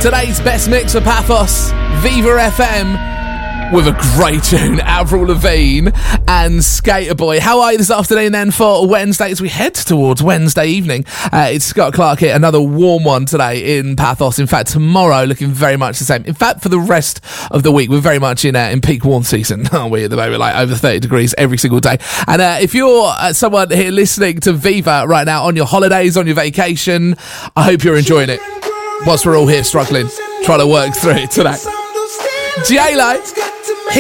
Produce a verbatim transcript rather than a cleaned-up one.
Today's best mix of Pathos, Viva F M, with a great tune, Avril Lavigne and Skater Boy. How are you this afternoon then for Wednesday as we head towards Wednesday evening? Uh, it's Scott Clark here, another warm one today in Pathos. In fact, tomorrow looking very much the same. In fact, for the rest of the week, we're very much in uh, in peak warm season, aren't we, at the moment? Like over thirty degrees every single day. And uh, if you're uh, someone here listening to Viva right now on your holidays, on your vacation, I hope you're enjoying it whilst we're all here struggling, trying to work through it today. J-Lo.